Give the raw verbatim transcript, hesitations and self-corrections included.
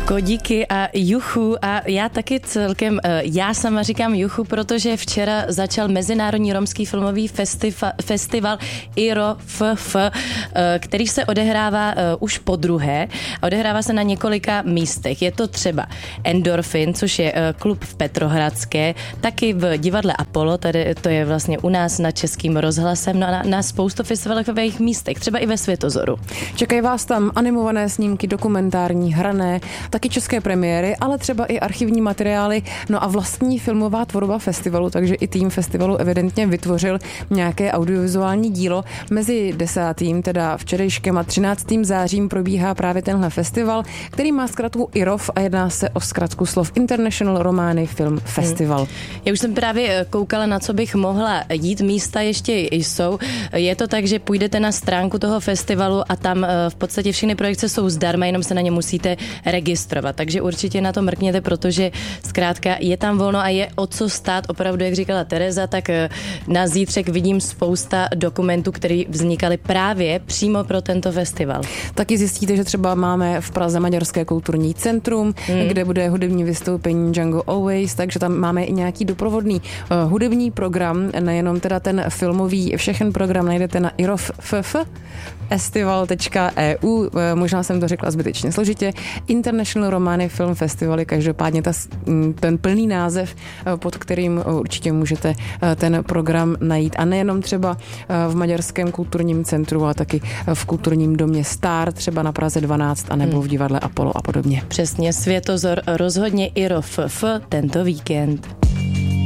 Kodíky a juchu a já taky celkem, já sama říkám juchu, protože včera začal Mezinárodní romský filmový festival, festival I R O F F, který se odehrává už po druhé. Odehrává se na několika místech. Je to třeba Endorfin, což je klub v Petrohradské, taky v divadle Apollo, tady to je vlastně u nás na Českým rozhlasem, no a na, na spoustu festivalových místech, třeba i ve Světozoru. Čekají vás tam animované snímky, dokumentární, hrané, taky české premiéry, ale třeba i archivní materiály, no a vlastní filmová tvorba festivalu, takže i tým festivalu evidentně vytvořil nějaké audiovizuální dílo. Mezi desátým, teda včerejškem a třináctým zářím probíhá právě tenhle festival, který má zkratku I R O F a jedná se o zkratku slov International Romani Film Festival. Hmm. Já už jsem právě koukala, na co bych mohla jít, místa ještě jsou. Je to tak, že půjdete na stránku toho festivalu a tam v podstatě všechny projekce jsou zdarma, jenom se na ně musíte registrovat. Takže určitě na to mrkněte, protože zkrátka je tam volno a je o co stát. Opravdu, jak říkala Tereza, tak na zítřek vidím spousta dokumentů, které vznikaly právě přímo pro tento festival. Taky zjistíte, že třeba máme v Praze Maďarské kulturní centrum, hmm. kde bude hudební vystoupení Django Always, takže tam máme i nějaký doprovodný uh, hudební program, nejenom teda ten filmový, všechen program najdete na I R O F F festival tečka E U, možná jsem to řekla zbytečně složitě, International Romani Film Festival, každopádně ta, ten plný název, pod kterým určitě můžete ten program najít. A nejenom třeba v Maďarském kulturním centru, ale taky v kulturním domě Star, třeba na Praze dvanáct, anebo v divadle Apollo a podobně. Přesně, Světozor rozhodně I R O F F tento víkend.